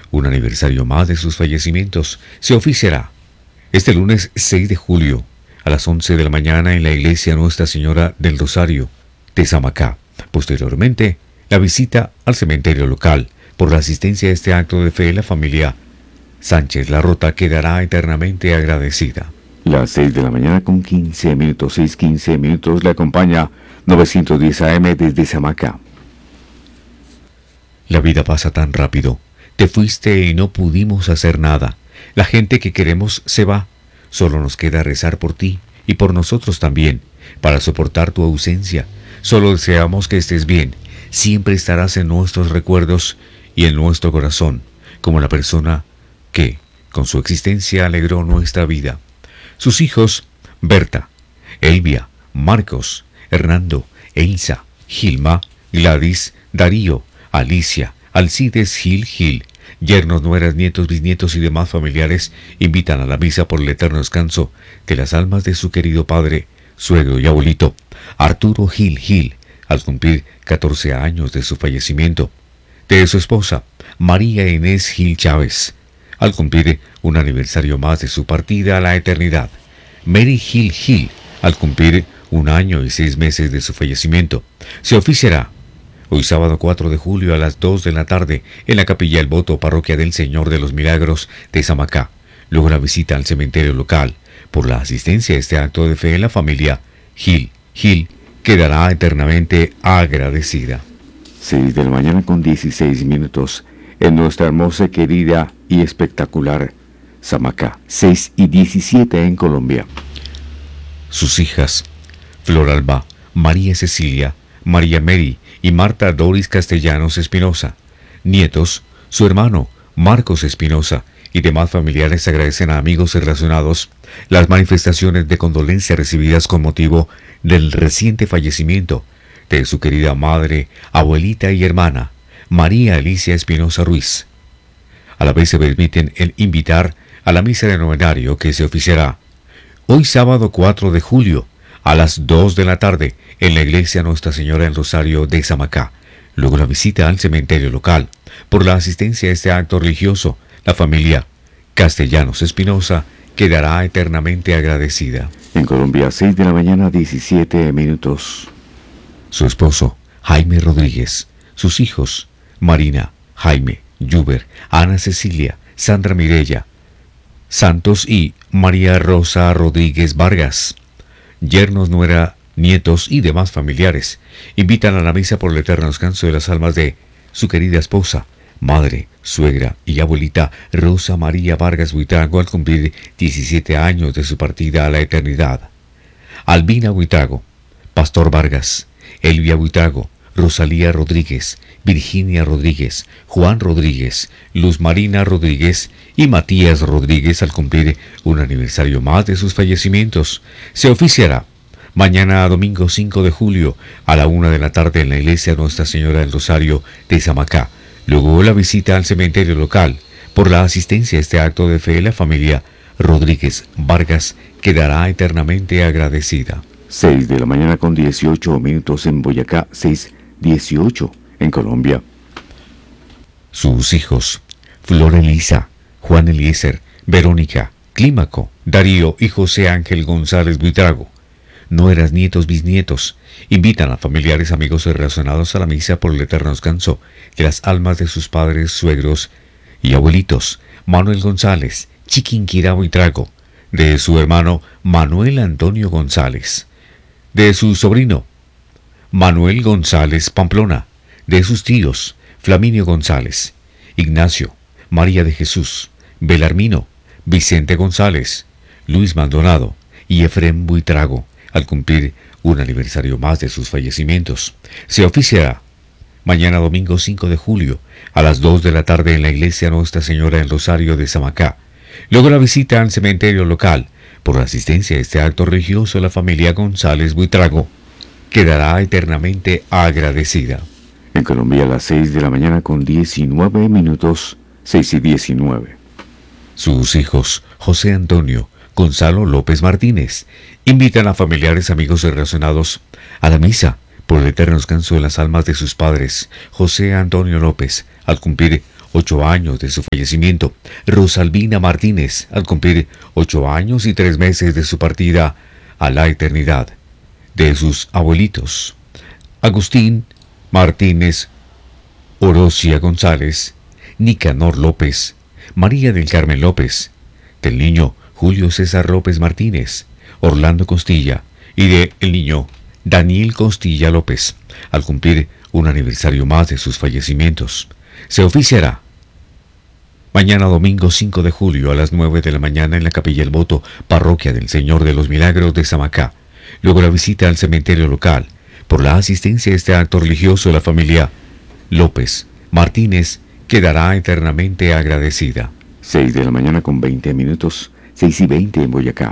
un aniversario más de sus fallecimientos se oficiará este lunes 6 de julio a las 11 de la mañana en la iglesia Nuestra Señora del Rosario de Samacá. Posteriormente, la visita al cementerio local. Por la asistencia a este acto de fe, la familia Sánchez Larrota quedará eternamente agradecida. Las 6 de la mañana con 15 minutos, 6:15 minutos, le acompaña 910 AM desde Samacá. La vida pasa tan rápido. Te fuiste y no pudimos hacer nada. La gente que queremos se va. Solo nos queda rezar por ti y por nosotros también, para soportar tu ausencia. Solo deseamos que estés bien. Siempre estarás en nuestros recuerdos y en nuestro corazón, como la persona que, con su existencia, alegró nuestra vida. Sus hijos, Berta, Elvia, Marcos, Hernando, Elsa, Gilma, Gladys, Darío, Alicia, Alcides Gil, yernos, nueras, nietos, bisnietos y demás familiares invitan a la misa por el eterno descanso de las almas de su querido padre, suegro y abuelito, Arturo Gil, al cumplir 14 años de su fallecimiento, de su esposa, María Inés Gil Chávez, al cumplir un aniversario más de su partida a la eternidad, Mary Gil, al cumplir 1 año y 6 meses de su fallecimiento. Se oficiará hoy sábado 4 de julio a las 2 de la tarde en la Capilla El Voto, Parroquia del Señor de los Milagros de Samacá. Luego la visita al cementerio local. Por la asistencia a este acto de fe, la familia Gil quedará eternamente agradecida. 6 de la mañana con 16 minutos en nuestra hermosa, querida y espectacular Samacá. 6:17 en Colombia. Sus hijas, Flor Alba, María Cecilia, María Mary y Marta Doris Castellanos Espinosa. Nietos, su hermano Marcos Espinosa y demás familiares agradecen a amigos y relacionados las manifestaciones de condolencia recibidas con motivo del reciente fallecimiento de su querida madre, abuelita y hermana, María Alicia Espinosa Ruiz. A la vez se permiten el invitar a la misa de novenario que se oficiará hoy sábado 4 de julio a las 2 de la tarde en la iglesia Nuestra Señora del Rosario de Samacá. Luego la visita al cementerio local. Por la asistencia a este acto religioso, la familia Castellanos Espinosa quedará eternamente agradecida. En Colombia, 6 de la mañana, 17 minutos. Su esposo, Jaime Rodríguez, sus hijos, Marina, Jaime, Yuber, Ana Cecilia, Sandra Mirella Santos y María Rosa Rodríguez Vargas, yernos, nuera, nietos y demás familiares, invitan a la misa por el eterno descanso de las almas de su querida esposa, madre, suegra y abuelita Rosa María Vargas Buitrago al cumplir 17 años de su partida a la eternidad. Albina Buitrago, Pastor Vargas, Elvia Buitrago, Rosalía Rodríguez, Virginia Rodríguez, Juan Rodríguez, Luz Marina Rodríguez y Matías Rodríguez al cumplir un aniversario más de sus fallecimientos. Se oficiará mañana domingo 5 de julio a la 1 de la tarde en la iglesia Nuestra Señora del Rosario de Samacá. Luego la visita al cementerio local. Por la asistencia a este acto de fe, la familia Rodríguez Vargas quedará eternamente agradecida. 6 de la mañana con 18 minutos en Boyacá, 6:18 en Colombia. Sus hijos, Flor Elisa, Juan Eliezer, Verónica, Clímaco, Darío y José Ángel González Buitrago, nueras, nietos, bisnietos, invitan a familiares, amigos y relacionados a la misa por el eterno descanso de las almas de sus padres, suegros y abuelitos, Manuel González, Chiquinquirá Buitrago, de su hermano Manuel Antonio González, de su sobrino Manuel González Pamplona, de sus tíos Flaminio González, Ignacio, María de Jesús, Belarmino, Vicente González, Luis Maldonado y Efrén Buitrago, al cumplir un aniversario más de sus fallecimientos. Se oficiará mañana domingo 5 de julio a las 2 de la tarde en la iglesia Nuestra Señora del Rosario de Samacá. Luego la visita al cementerio local. Por la asistencia a este acto religioso, la familia González Buitrago quedará eternamente agradecida. En Colombia, a las 6 de la mañana con 19 minutos, 6:19. Sus hijos, José Antonio, Gonzalo López Martínez, invitan a familiares, amigos y relacionados a la misa por el eterno descanso de las almas de sus padres, José Antonio López, al cumplir 8 años de su fallecimiento. Rosalvina Martínez, al cumplir 8 años y 3 meses de su partida a la eternidad. De sus abuelitos, Agustín Martínez, Orosia González, Nicanor López, María del Carmen López, del niño Julio César López Martínez, Orlando Costilla, y de el niño Daniel Costilla López, al cumplir un aniversario más de sus fallecimientos. Se oficiará mañana domingo 5 de julio a las 9 de la mañana en la Capilla El Voto, Parroquia del Señor de los Milagros de Samacá. Luego la visita al cementerio local. Por la asistencia a este acto religioso, la familia López Martínez quedará eternamente agradecida. 6 de la mañana con 20 minutos, 6:20 en Boyacá.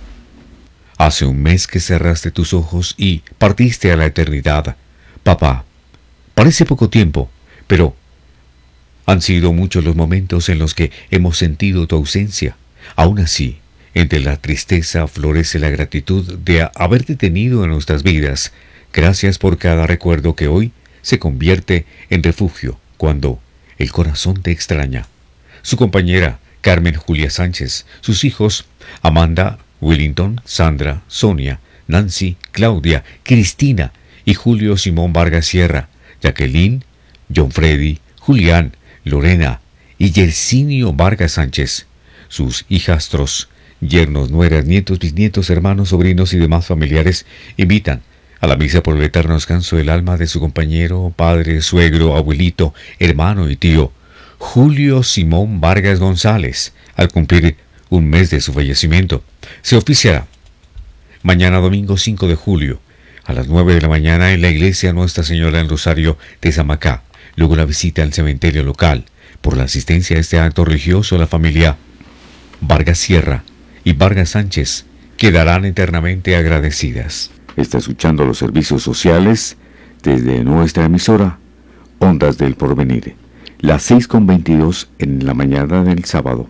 Hace un mes que cerraste tus ojos y partiste a la eternidad. Papá, parece poco tiempo, pero han sido muchos los momentos en los que hemos sentido tu ausencia. Aún así, entre la tristeza florece la gratitud de haberte tenido en nuestras vidas. Gracias por cada recuerdo que hoy se convierte en refugio cuando el corazón te extraña. Su compañera, Carmen Julia Sánchez, sus hijos, Amanda, Willington, Sandra, Sonia, Nancy, Claudia, Cristina y Julio Simón Vargas Sierra, Jacqueline, John Freddy, Julián, Lorena y Yersinio Vargas Sánchez, sus hijastros, yernos, nueras, nietos, bisnietos, hermanos, sobrinos y demás familiares invitan a la misa por el eterno descanso del alma de su compañero, padre, suegro, abuelito, hermano y tío, Julio Simón Vargas González, al cumplir un mes de su fallecimiento. Se oficiará mañana domingo 5 de julio a las 9 de la mañana en la iglesia Nuestra Señora del Rosario de Samacá. Luego la visita al cementerio local. Por la asistencia a este acto religioso, la familia Vargas Sierra y Vargas Sánchez quedarán eternamente agradecidas. Está escuchando los servicios sociales desde nuestra emisora Ondas del Porvenir. Las 6:22 en la mañana del sábado.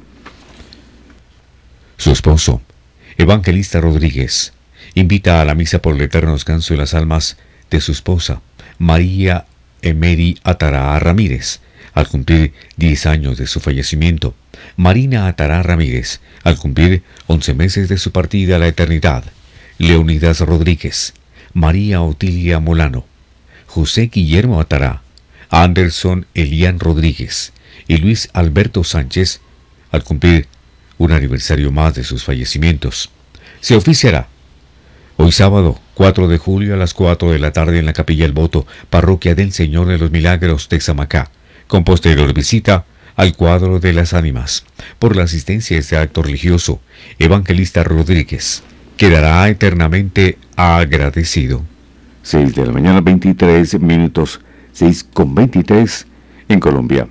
Su esposo, Evangelista Rodríguez, invita a la misa por el eterno descanso de las almas de su esposa, María Emery Atará Ramírez, al cumplir 10 años de su fallecimiento. Marina Atará Ramírez, al cumplir 11 meses de su partida a la eternidad. Leonidas Rodríguez, María Otilia Molano, José Guillermo Atará, Anderson Elian Rodríguez y Luis Alberto Sánchez, al cumplir un aniversario más de sus fallecimientos. Se oficiará hoy sábado 4 de julio a las 4 de la tarde en la Capilla El Voto, Parroquia del Señor de los Milagros de Samacá, con posterior visita al cuadro de las ánimas. Por la asistencia a este acto religioso, Evangelista Rodríguez quedará eternamente agradecido. 6 de la mañana 23 minutos, 6:23 en Colombia.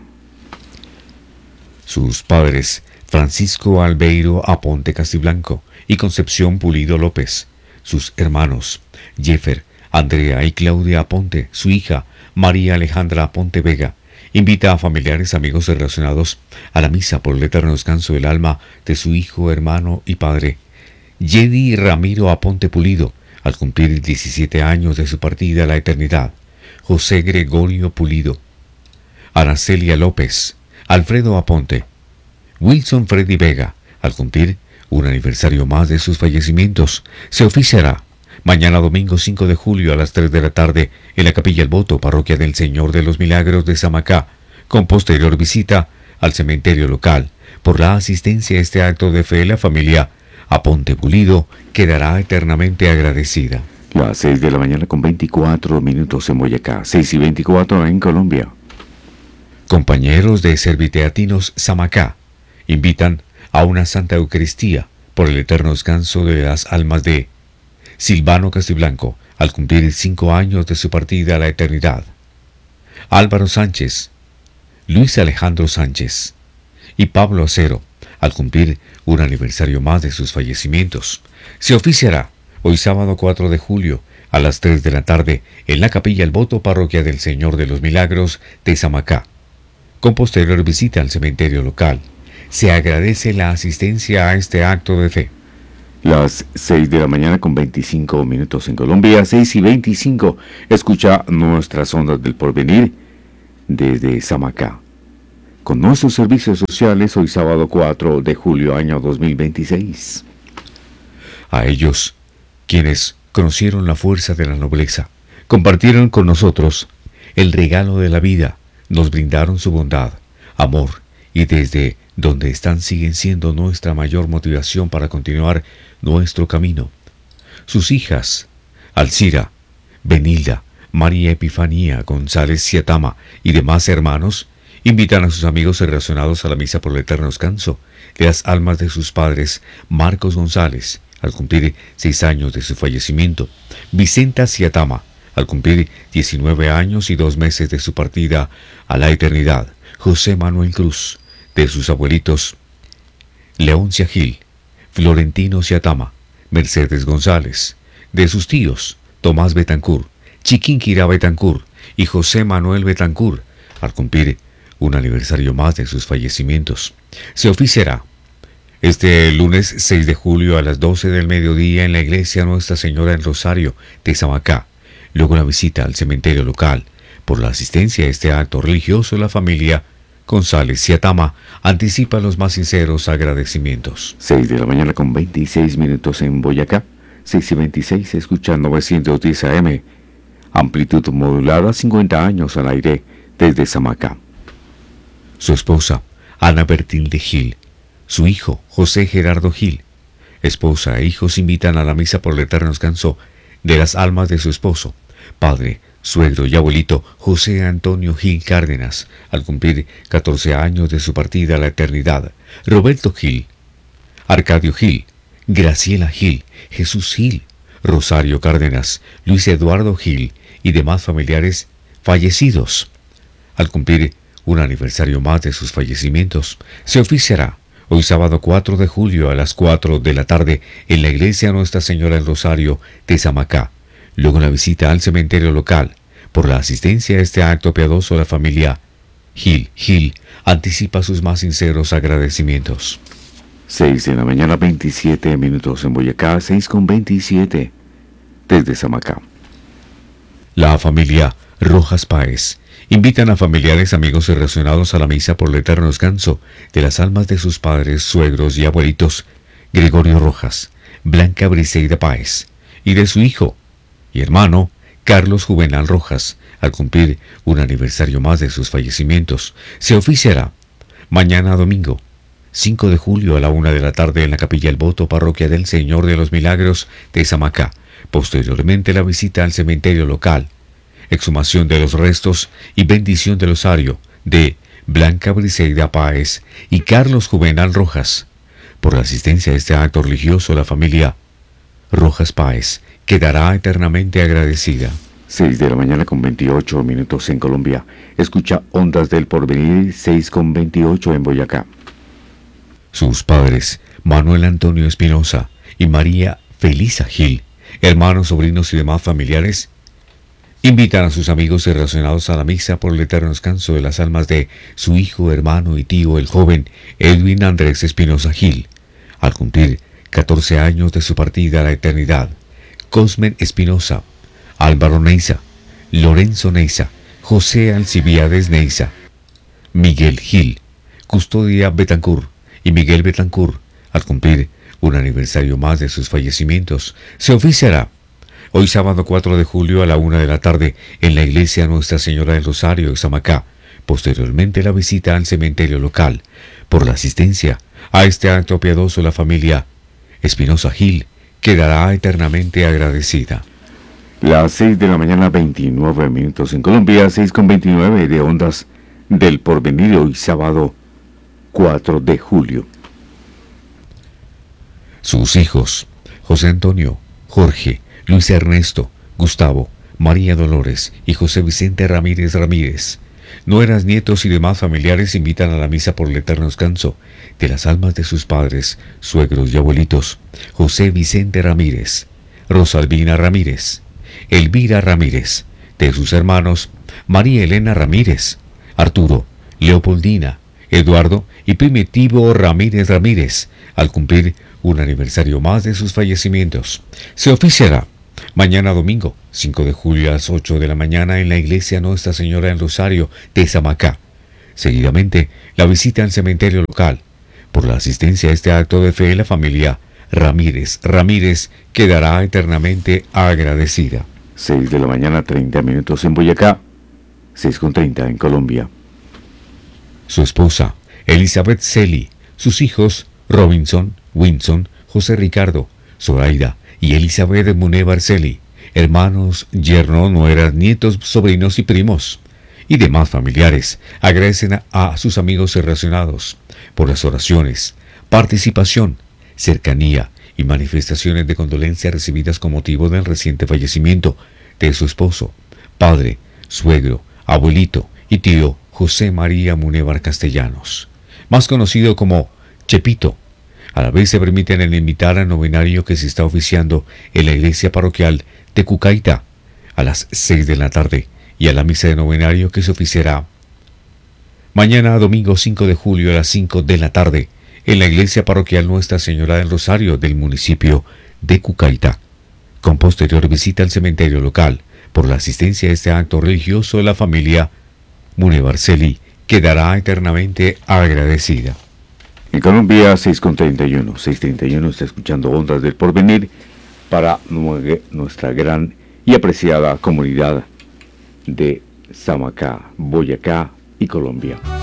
Sus padres, Francisco Albeiro Aponte Castiblanco y Concepción Pulido López. Sus hermanos, Jeffer, Andrea y Claudia Aponte, su hija, María Alejandra Aponte Vega, invita a familiares, amigos y relacionados a la misa por el eterno descanso del alma de su hijo, hermano y padre, Yedi Ramiro Aponte Pulido, al cumplir 17 años de su partida a la eternidad. José Gregorio Pulido, Aracelia López, Alfredo Aponte, Wilson Freddy Vega, al cumplir un aniversario más de sus fallecimientos. Se oficiará mañana domingo 5 de julio a las 3 de la tarde en la Capilla El Voto, Parroquia del Señor de los Milagros de Samacá, con posterior visita al cementerio local. Por la asistencia a este acto de fe, la familia Aponte Pulido quedará eternamente agradecida. Las 6 de la mañana con 24 minutos en Boyacá, 6:24 en Colombia. Compañeros de Serviteatinos Samacá invitan a una Santa Eucaristía por el eterno descanso de las almas de Silvano Castiblanco, al cumplir 5 años de su partida a la eternidad. Álvaro Sánchez, Luis Alejandro Sánchez y Pablo Acero, al cumplir un aniversario más de sus fallecimientos. Se oficiará hoy sábado 4 de julio a las 3 de la tarde en la Capilla El Voto, Parroquia del Señor de los Milagros de Samacá, con posterior visita al cementerio local. Se agradece la asistencia a este acto de fe. Las 6 de la mañana con 25 minutos en Colombia, 6:25. Escucha nuestras ondas del porvenir desde Samacá. con nuestros servicios sociales hoy sábado 4 de julio año 2026. A ellos, quienes conocieron la fuerza de la nobleza, compartieron con nosotros el regalo de la vida, nos brindaron su bondad, amor, y desde donde están siguen siendo nuestra mayor motivación para continuar nuestro camino. Sus hijas, Alcira, Benilda, María Epifanía, González Ciatama y demás hermanos, invitan a sus amigos relacionados a la misa por el eterno descanso de las almas de sus padres Marcos González, al cumplir 6 años de su fallecimiento, Vicenta Ciatama, al cumplir 19 años y 2 meses de su partida a la eternidad, José Manuel Cruz, de sus abuelitos Leoncia Gil, Florentino Ciatama, Mercedes González, de sus tíos Tomás Betancur, Chiquinquirá Betancur y José Manuel Betancur, al cumplir un aniversario más de sus fallecimientos. Se oficiará este lunes 6 de julio a las 12 del mediodía en la iglesia Nuestra Señora del Rosario de Samacá. Luego la visita al cementerio local. Por la asistencia a este acto religioso, la familia González Ciatama anticipa los más sinceros agradecimientos. 6 de la mañana con 26 minutos en Boyacá, 6 y 26 escucha 910 AM, amplitud modulada, 50 años al aire desde Samacá. Su esposa, Ana Bertilde Gil, su hijo, José Gerardo Gil, esposa e hijos invitan a la misa por el eterno descanso de las almas de su esposo, padre, suegro y abuelito José Antonio Gil Cárdenas, al cumplir 14 años de su partida a la eternidad, Roberto Gil, Arcadio Gil, Graciela Gil, Jesús Gil, Rosario Cárdenas, Luis Eduardo Gil y demás familiares fallecidos. Al cumplir un aniversario más de sus fallecimientos, se oficiará hoy sábado 4 de julio a las 4 de la tarde en la iglesia Nuestra Señora del Rosario de Samacá. Luego la visita al cementerio local. Por la asistencia a este acto piadoso, la familia Gil anticipa sus más sinceros agradecimientos. 6 de la mañana 27 minutos en Boyacá, 6 con 27 desde Samacá. La familia Rojas Páez invitan a familiares, amigos y relacionados a la misa por el eterno descanso de las almas de sus padres, suegros y abuelitos Gregorio Rojas, Blanca Briseida Páez y de su hijo y hermano Carlos Juvenal Rojas, al cumplir un aniversario más de sus fallecimientos. Se oficiará mañana domingo 5 de julio a la 1 de la tarde en la Capilla El Voto, Parroquia del Señor de los Milagros de Samacá. Posteriormente la visita al cementerio local, exhumación de los restos y bendición del osario de Blanca Briseida Páez y Carlos Juvenal Rojas. Por la asistencia a este acto religioso, la familia Rojas Páez quedará eternamente agradecida. 6 de la mañana con 28 minutos en Colombia. Escucha Ondas del Porvenir, 6 con 28 en Boyacá. Sus padres, Manuel Antonio Espinosa y María Felisa Gil, hermanos, sobrinos y demás familiares, invitan a sus amigos y relacionados a la misa por el eterno descanso de las almas de su hijo, hermano y tío, el joven Edwin Andrés Espinosa Gil, al cumplir 14 años de su partida a la eternidad, Cosmen Espinosa, Álvaro Neiza, Lorenzo Neiza, José Alcibiades Neiza, Miguel Gil, Custodia Betancur y Miguel Betancur, al cumplir un aniversario más de sus fallecimientos. Se oficiará hoy sábado 4 de julio a la 1 de la tarde en la iglesia Nuestra Señora del Rosario de Samacá. Posteriormente la visita al cementerio local. Por la asistencia a este acto piadoso, la familia Espinosa Gil quedará eternamente agradecida. Las 6 de la mañana 29 minutos en Colombia, 6 con 29 de Ondas del Porvenir, hoy sábado 4 de julio. Sus hijos, José Antonio, Jorge, Luis Ernesto, Gustavo, María Dolores y José Vicente Ramírez Ramírez, nueras, nietos y demás familiares invitan a la misa por el eterno descanso de las almas de sus padres, suegros y abuelitos, José Vicente Ramírez, Rosalvina Ramírez, Elvira Ramírez, de sus hermanos María Elena Ramírez, Arturo, Leopoldina, Eduardo y Primitivo Ramírez Ramírez, al cumplir un aniversario más de sus fallecimientos. Se oficiará mañana domingo, 5 de julio a las 8 de la mañana en la iglesia Nuestra Señora del Rosario de Samacá. Seguidamente, la visita al cementerio local. Por la asistencia a este acto de fe, la familia Ramírez quedará eternamente agradecida. 6 de la mañana, 30 minutos en Boyacá, 6:30 en Colombia. Su esposa, Elizabeth Celi, sus hijos, Robinson, Winson, José Ricardo, Zoraida y Elizabeth Munevar Celi, hermanos, yerno, nueras, nietos, sobrinos y primos, y demás familiares, agradecen a sus amigos y relacionados por las oraciones, participación, cercanía y manifestaciones de condolencia recibidas con motivo del reciente fallecimiento de su esposo, padre, suegro, abuelito y tío José María Munevar Castellanos, más conocido como Chepito. A la vez se permiten el invitar al novenario que se está oficiando en la iglesia parroquial de Cucaita a las 6 de la tarde y a la misa de novenario que se oficiará mañana domingo 5 de julio a las 5 de la tarde en la iglesia parroquial Nuestra Señora del Rosario del municipio de Cucaita, con posterior visita al cementerio local. Por la asistencia a este acto religioso, la familia Munevar Celi quedará eternamente agradecida. En Colombia, 6:31. 6:31 está escuchando Ondas del Porvenir para nuestra gran y apreciada comunidad de Samacá, Boyacá y Colombia.